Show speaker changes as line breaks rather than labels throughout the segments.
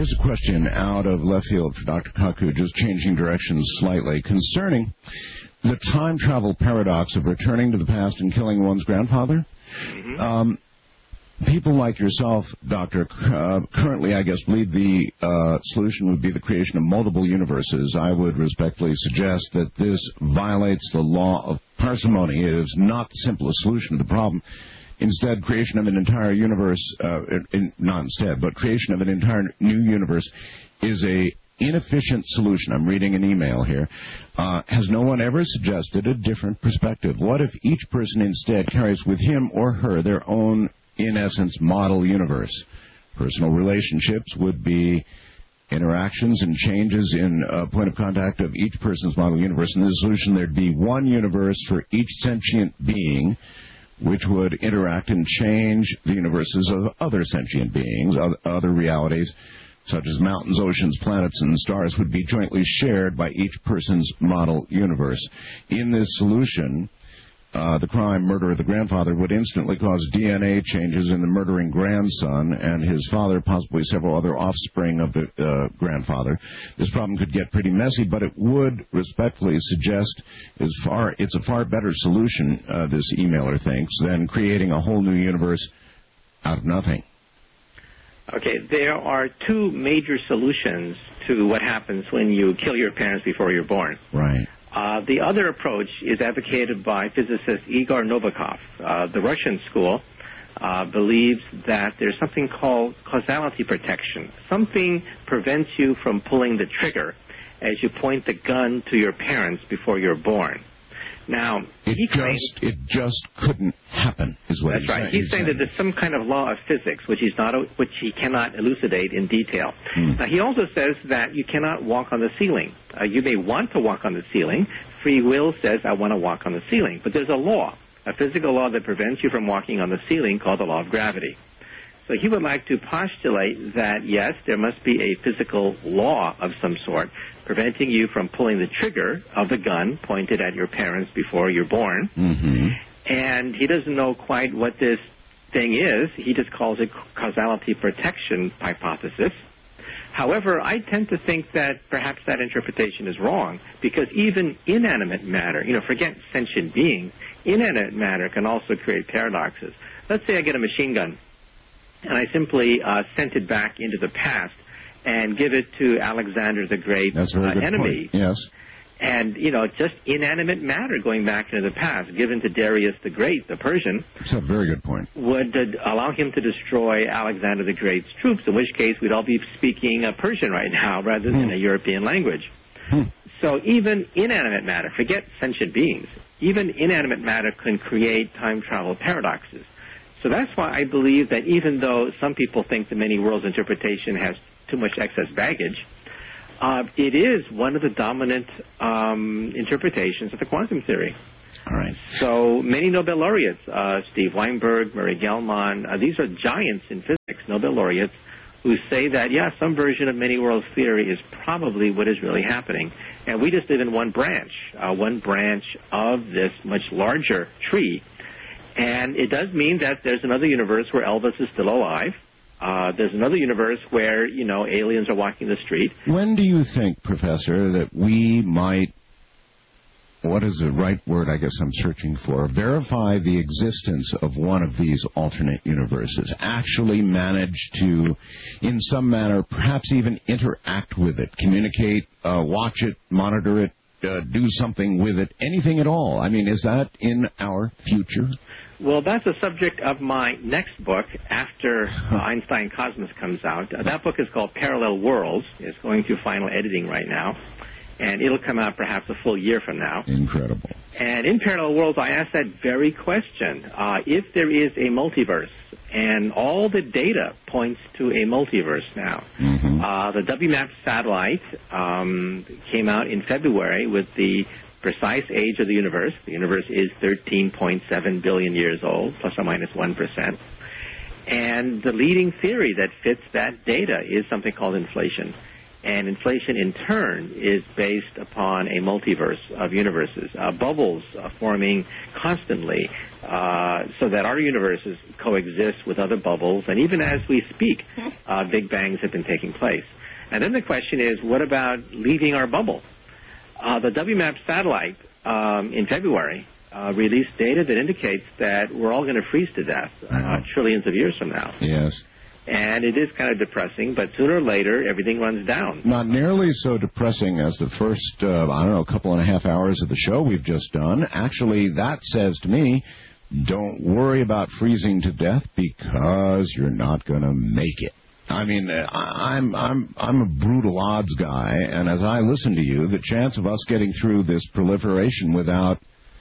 Here's a question out of left field for Dr. Kaku, just changing directions slightly, concerning the time travel paradox of returning to the past and killing one's grandfather. Mm-hmm. People like yourself, Doctor, currently, I guess, believe the solution would be the creation of multiple universes. I would respectfully suggest that this violates the law of parsimony. It is not the simplest solution to the problem. Instead, creation of an entire universe, but creation of an entire new universe is a inefficient solution. I'm reading an email here. Has no one ever suggested a different perspective? What if each person instead carries with him or her their own, in essence, model universe? Personal relationships would be interactions and changes in point of contact of each person's model universe. In this solution, there'd be one universe for each sentient being, which would interact and change the universes of other sentient beings. Other realities, such as mountains, oceans, planets, and stars, would be jointly shared by each person's model universe. In this solution, the crime, murder of the grandfather, would instantly cause DNA changes in the murdering grandson and his father, possibly several other offspring of the grandfather. This problem could get pretty messy, but it would respectfully suggest it's a far better solution, this emailer thinks, than creating a whole new universe out of nothing.
Okay, there are two major solutions to what happens when you kill your parents before you're born.
Right.
The other approach is advocated by physicist Igor Novikov. The Russian school believes that there's something called causality protection. Something prevents you from pulling the trigger as you point the gun to your parents before you're born. Now,
it just couldn't happen, is what
he's saying. He's saying that there's some kind of law of physics which he cannot elucidate in detail. Now, he also says that you cannot walk on the ceiling. You may want to walk on the ceiling. Free will says, I want to walk on the ceiling. But there's a law, a physical law that prevents you from walking on the ceiling called the law of gravity. So he would like to postulate that, yes, there must be a physical law of some sort preventing you from pulling the trigger of the gun pointed at your parents before you're born.
Mm-hmm.
And he doesn't know quite what this thing is. He just calls it causality protection hypothesis. However, I tend to think that perhaps that interpretation is wrong, because even inanimate matter, forget sentient beings, inanimate matter can also create paradoxes. Let's say I get a machine gun, and I simply sent it back into the past and give it to Alexander the Great's enemy.
Point. Yes.
And, just inanimate matter going back into the past, given to Darius the Great, the Persian.
That's a very good point.
Would allow him to destroy Alexander the Great's troops, in which case we'd all be speaking Persian right now rather than a European language. So even inanimate matter, forget sentient beings, even inanimate matter can create time travel paradoxes. So that's why I believe that even though some people think the many worlds interpretation has too much excess baggage, it is one of the dominant interpretations of the quantum theory.
All right.
So many Nobel laureates, Steve Weinberg, Murray Gell-Mann, these are giants in physics, Nobel laureates, who say that, some version of many worlds theory is probably what is really happening. And we just live in one branch of this much larger tree. And it does mean that there's another universe where Elvis is still alive. There's another universe where, aliens are walking the street.
When do you think, Professor, that we might, what is the right word I guess I'm searching for, verify the existence of one of these alternate universes, actually manage to, in some manner, perhaps even interact with it, communicate, watch it, monitor it, do something with it, anything at all? I mean, is that in our future?
Well, that's the subject of my next book after Einstein Cosmos comes out. That book is called Parallel Worlds. It's going through final editing right now, and it'll come out perhaps a full year from now.
Incredible.
And in Parallel Worlds, I ask that very question. If there is a multiverse, and all the data points to a multiverse now.
Mm-hmm.
The WMAP satellite came out in February with the precise age of the universe. The universe is 13.7 billion years old, plus or minus 1%. And the leading theory that fits that data is something called inflation. And inflation, in turn, is based upon a multiverse of universes, bubbles forming constantly so that our universes coexist with other bubbles. And even as we speak, big bangs have been taking place. And then the question is, what about leaving our bubble? The WMAP satellite in February released data that indicates that we're all going to freeze to death trillions of years from now.
Yes.
And it is kind of depressing, but sooner or later, everything runs down.
Not nearly so depressing as the first, couple and a half hours of the show we've just done. Actually, that says to me, don't worry about freezing to death because you're not going to make it. I mean, I'm a brutal odds guy, and as I listen to you, the chance of us getting through this proliferation without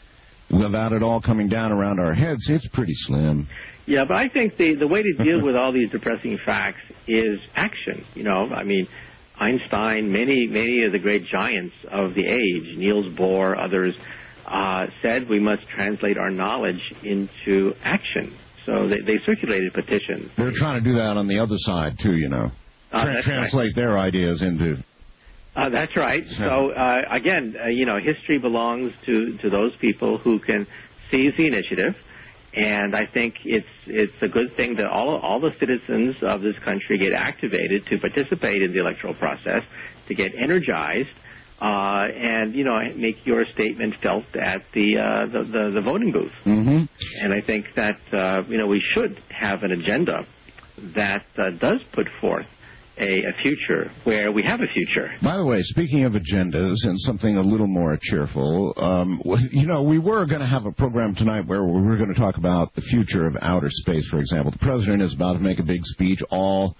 it all coming down around our heads, it's pretty slim.
Yeah, but I think the way to deal with all these depressing facts is action. I mean, Einstein, many of the great giants of the age, Niels Bohr, others, said we must translate our knowledge into action. So they circulated petitions.
They're trying to do that on the other side, too, translate their ideas into...
That's right. So, again, history belongs to those people who can seize the initiative. And I think it's a good thing that all the citizens of this country get activated to participate in the electoral process, to get energized, and make your statement felt at the voting booth.
Mm-hmm.
And I think that we should have an agenda that does put forth a future where we have a future.
By the way, speaking of agendas and something a little more cheerful, we were going to have a program tonight where we were going to talk about the future of outer space, for example. The president is about to make a big speech. All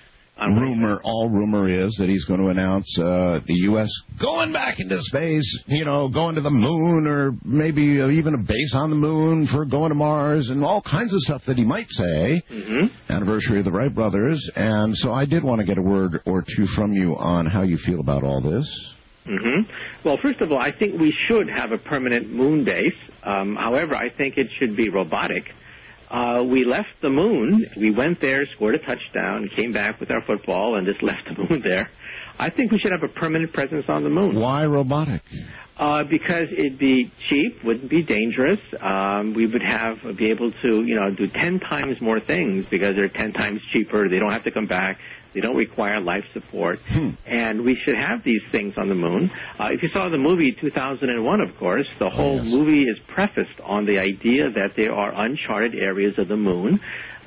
rumor is that he's going to announce the U.S. going back into space, going to the moon, or maybe even a base on the moon for going to Mars, and all kinds of stuff that he might say.
Mm-hmm.
Anniversary of the Wright brothers. And so I did want to get a word or two from you on how you feel about all this.
Mm-hmm. Well, first of all, I think we should have a permanent moon base. However, I think it should be robotic. We left the moon. We went there, scored a touchdown, came back with our football, and just left the moon there. I think we should have a permanent presence on the moon.
Why robotic?
Because it'd be cheap, wouldn't be dangerous. We would be able to, do 10 times more things because they're 10 times cheaper. They don't have to come back. They don't require life support. And we should have these things on the moon. If you saw the movie 2001, of course, the whole movie is prefaced on the idea that there are uncharted areas of the moon,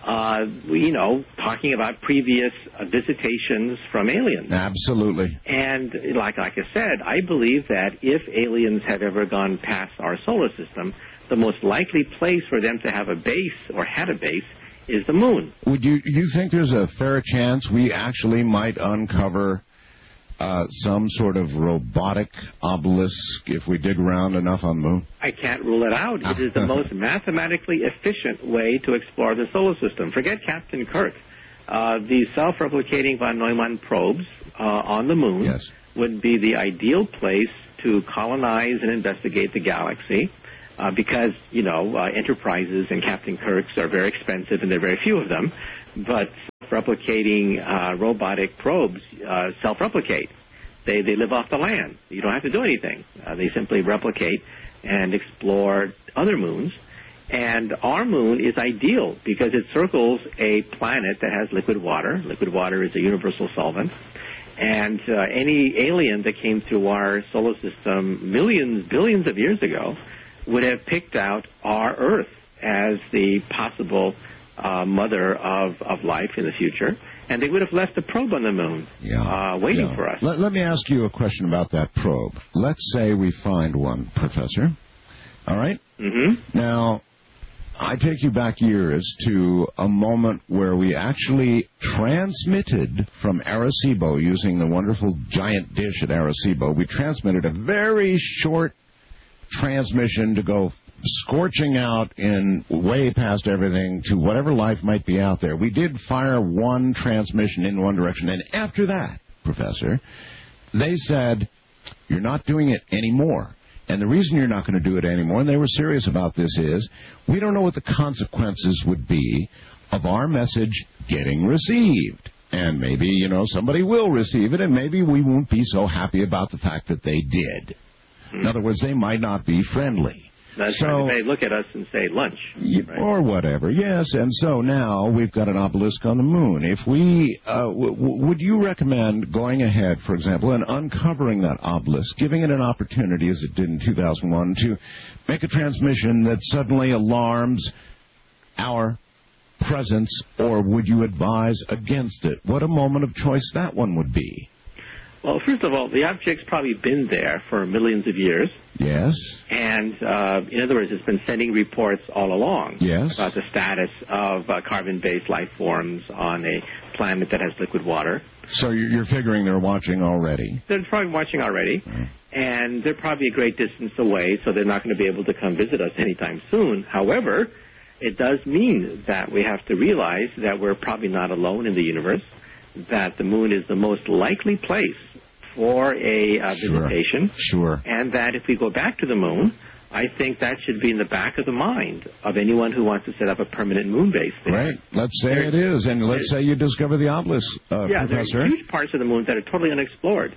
talking about previous visitations from aliens.
Absolutely.
And like I said, I believe that if aliens have ever gone past our solar system, the most likely place for them to have a base or had a base is the moon.
Would you think there's a fair chance we actually might uncover some sort of robotic obelisk if we dig around enough on the moon?
I can't rule it out. It is the most mathematically efficient way to explore the solar system. Forget Captain Kirk. The self-replicating von Neumann probes on the moon would be the ideal place to colonize and investigate the galaxy. Because, Enterprises and Captain Kirks are very expensive and there are very few of them. But self-replicating robotic probes self-replicate. They live off the land. You don't have to do anything. They simply replicate and explore other moons. And our moon is ideal because it circles a planet that has liquid water. Liquid water is a universal solvent. And any alien that came through our solar system billions of years ago would have picked out our Earth as the possible mother of life in the future, and they would have left a probe on the moon waiting for us.
Let me ask you a question about that probe. Let's say we find one, Professor. All right?
Mm-hmm.
Now, I take you back years to a moment where we actually transmitted from Arecibo using the wonderful giant dish at Arecibo. We transmitted a very short transmission to go scorching out in way past everything to whatever life might be out there. We did fire one transmission in one direction, and after that, Professor, they said, you're not doing it anymore. And the reason you're not going to do it anymore, and they were serious about this, is we don't know what the consequences would be of our message getting received. And maybe, you know, somebody will receive it, and maybe we won't be so happy about the fact that they did. In other words, they might not be friendly.
That's right. They look at us and say lunch. Right?
Or whatever, yes. And so now we've got an obelisk on the moon. If we, would you recommend going ahead, for example, and uncovering that obelisk, giving it an opportunity, as it did in 2001, to make a transmission that suddenly alarms our presence, or would you advise against it? What a moment of choice that one would be.
Well, first of all, the object's probably been there for millions of years.
Yes.
And, in other words, it's been sending reports all along.
Yes.
About the status of carbon-based life forms on a planet that has liquid water.
So you're figuring they're watching already?
They're probably watching already. Mm. And they're probably a great distance away, so they're not going to be able to come visit us anytime soon. However, it does mean that we have to realize that we're probably not alone in the universe, that the moon is the most likely place for a visitation.
Sure.
And that if we go back to the moon, I think that should be in the back of the mind of anyone who wants to set up a permanent moon base there.
Right. Let's say it is. And let's say you discover the obelisk, Professor.
There's huge parts of the moon that are totally unexplored.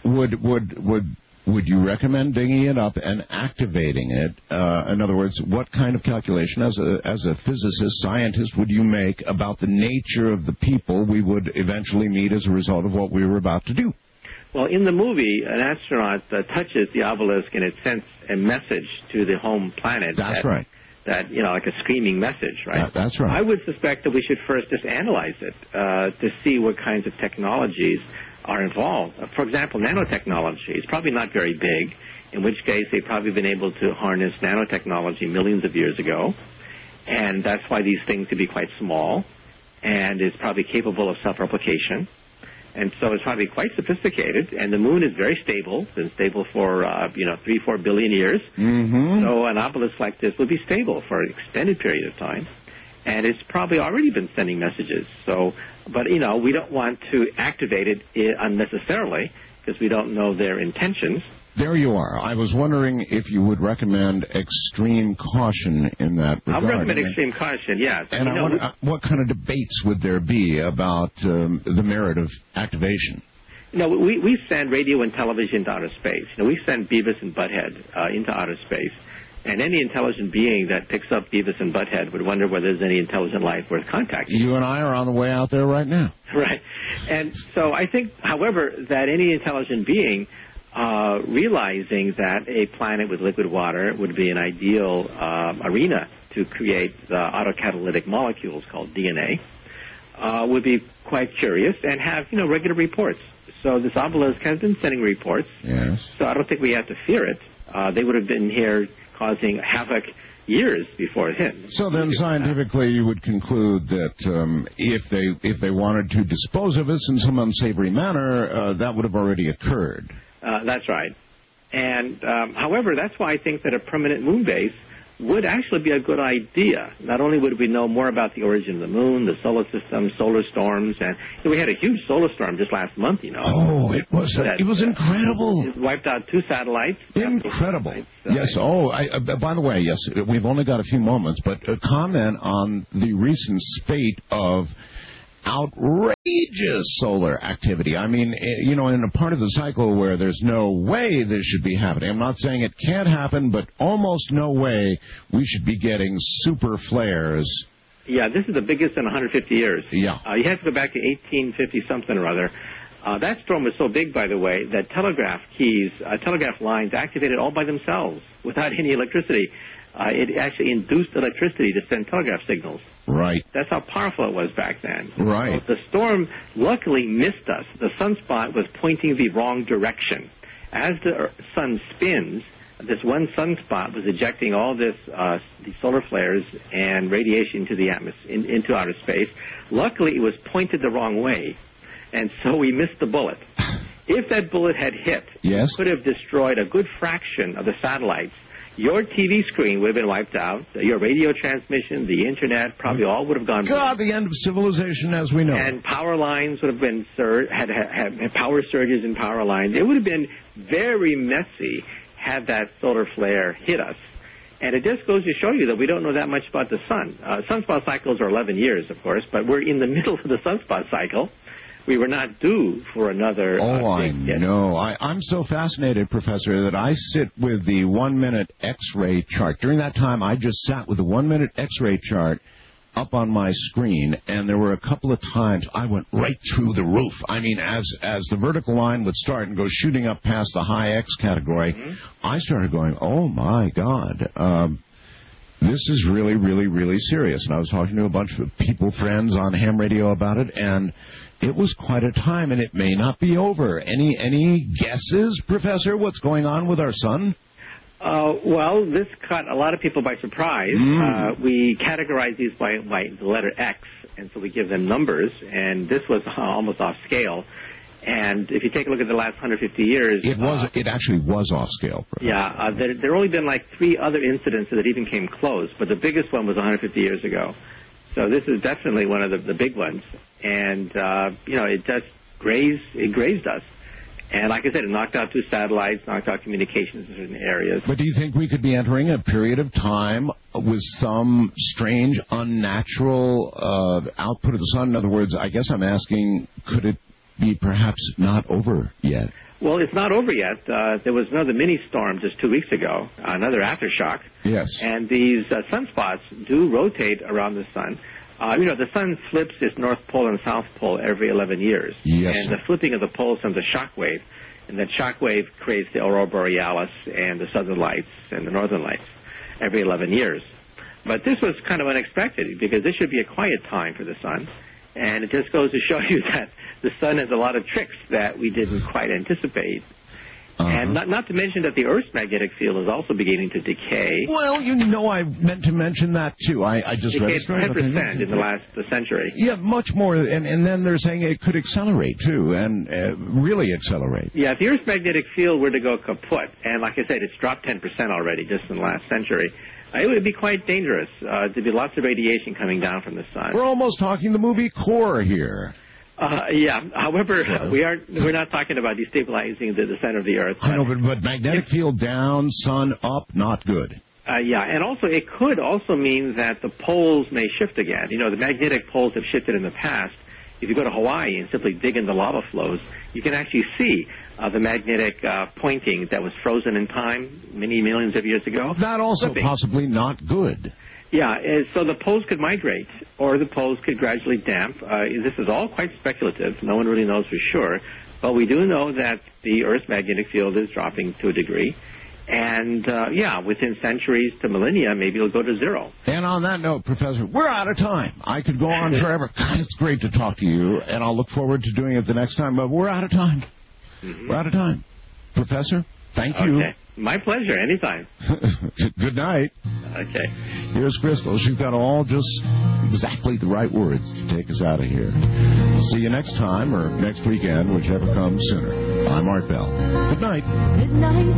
Would you recommend digging it up and activating it? In other words, what kind of calculation, as a physicist, scientist, would you make about the nature of the people we would eventually meet as a result of what we were about to do?
Well, in the movie, an astronaut touches the obelisk and it sends a message to the home planet.
That's right.
That, you know, like a screaming message, right?
That's right.
I would suspect that we should first just analyze it to see what kinds of technologies are involved. For example, nanotechnology is probably not very big, in which case they've probably been able to harness nanotechnology millions of years ago, and that's why these things could be quite small, and is probably capable of self-replication. And so it's probably quite sophisticated, and the moon is very stable. It's been stable for, 3-4 billion years.
Mm-hmm.
So an obelisk like this would be stable for an extended period of time. And it's probably already been sending messages. So, but, you know, we don't want to activate it unnecessarily because we don't know their intentions.
There you are. I was wondering if you would recommend extreme caution in that regard.
I would recommend extreme caution, yes.
And I wonder, what kind of debates would there be about the merit of activation?
You know, we send radio and television to outer space. You know, we send Beavis and Butthead into outer space. And any intelligent being that picks up Beavis and Butthead would wonder whether there's any intelligent life worth contacting.
You and I are on the way out there right now.
Right. And so I think, however, that any intelligent being realizing that a planet with liquid water would be an ideal arena to create the autocatalytic molecules called DNA would be quite curious and have, regular reports. So this obelisk has been sending reports.
Yes.
So I don't think we have to fear it. They would have been here causing havoc years before it hit.
So then scientifically you would conclude that if they wanted to dispose of us in some unsavory manner, that would have already occurred.
That's right. And, however, that's why I think that a permanent moon base would actually be a good idea. Not only would we know more about the origin of the moon, the solar system, solar storms, and we had a huge solar storm just last month,
Oh, it was incredible.
It wiped out 2 satellites.
Incredible. Yes. By the way, yes, we've only got a few moments, but comment on the recent spate of outrageous solar activity. I mean, in a part of the cycle where there's no way this should be happening. I'm not saying it can't happen, but almost no way we should be getting super flares.
Yeah, this is the biggest in 150 years.
Yeah.
You have to go back to 1850-something or other. That storm was so big, by the way, that telegraph lines activated all by themselves without any electricity. It actually induced electricity to send telegraph signals.
Right.
That's how powerful it was back then.
Right.
So the storm luckily missed us. The sunspot was pointing the wrong direction. As the sun spins, this one sunspot was ejecting all these solar flares and radiation into the atmosphere, into outer space. Luckily, it was pointed the wrong way, and so we missed the bullet. If that bullet had hit,
yes,
it could have destroyed a good fraction of the satellites. Your TV screen would have been wiped out. Your radio transmission, the Internet, probably all would have gone.
God, the end of civilization as we know.
And power lines would have been had power surges in power lines. It would have been very messy had that solar flare hit us. And it just goes to show you that we don't know that much about the sun. Sunspot cycles are 11 years, of course, but we're in the middle of the sunspot cycle. we were not due for another.
I know. I'm so fascinated, Professor, that I sit with the 1-minute X-ray chart. During that time, I just sat with the 1-minute X-ray chart up on my screen, and there were a couple of times I went right through the roof. I mean, as the vertical line would start and go shooting up past the high X category, I started going, oh, my God. This is really, really, really serious. And I was talking to a bunch of people, friends on ham radio about it, and it was quite a time, and it may not be over. Any guesses, Professor, what's going on with our sun?
Well, this caught a lot of people by surprise. We categorize these by the letter X, and so we give them numbers, and this was almost off scale. And if you take a look at the last 150 years... It actually was off scale. Yeah, there only been like 3 other incidents that even came close, but the biggest one was 150 years ago. So this is definitely one of the big ones. And, it just grazed us. And like I said, it knocked out 2 satellites, knocked out communications in certain areas.
But do you think we could be entering a period of time with some strange, unnatural output of the sun? In other words, I guess I'm asking, could it be perhaps not over yet?
Well, it's not over yet. There was another mini-storm just 2 weeks ago, another aftershock.
Yes.
And these sunspots do rotate around the sun. The sun flips its North Pole and South Pole every 11 years.
Yes.
And the flipping of the poles sends a shock wave. And that shock wave creates the aurora borealis and the southern lights and the northern lights every 11 years. But this was kind of unexpected because this should be a quiet time for the sun. And it just goes to show you that the sun has a lot of tricks that we didn't quite anticipate. And not to mention that the Earth's magnetic field is also beginning to decay.
Well, I meant to mention that, too. I just
decayed 10% in the last century.
Yeah, much more. And then they're saying it could accelerate, too, and really accelerate.
Yeah, if the Earth's magnetic field were to go kaput, and like I said, it's dropped 10% already just in the last century, it would be quite dangerous. There'd be lots of radiation coming down from the sun.
We're almost talking the movie Core here.
Yeah. However, we're not talking about destabilizing the center of the Earth.
I know, but magnetic field down, sun up, not good.
Yeah, and also it could also mean that the poles may shift again. The magnetic poles have shifted in the past. If you go to Hawaii and simply dig into lava flows, you can actually see the magnetic pointing that was frozen in time many millions of years ago.
That also possibly not good.
Yeah, so the poles could migrate, or the poles could gradually damp. This is all quite speculative. No one really knows for sure. But we do know that the Earth's magnetic field is dropping to a degree. And, within centuries to millennia, maybe it'll go to 0.
And on that note, Professor, we're out of time. I could go on forever. God, it's great to talk to you, and I'll look forward to doing it the next time. But we're out of time. We're out of time. Professor, thank you.
Okay. My pleasure. Anytime.
Good night.
Okay.
Here's Crystal. She's got all just exactly the right words to take us out of here. See you next time or next weekend, whichever comes sooner. I'm Art Bell. Good night.
Good night.